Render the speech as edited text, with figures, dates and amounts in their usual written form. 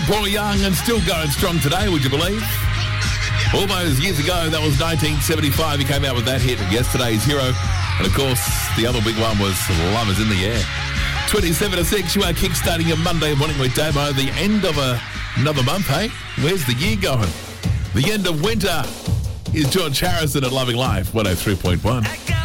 Paul Young, and still going strong today, would you believe? All those years ago, that was 1975, he came out with that hit, Yesterday's Hero. And of course, the other big one was Love Is In The Air. 27 to 6, you are kickstarting your Monday morning with Damo. The end of another month, hey? Where's the year going? The end of winter is George Harrison at Loving Life, 103.1.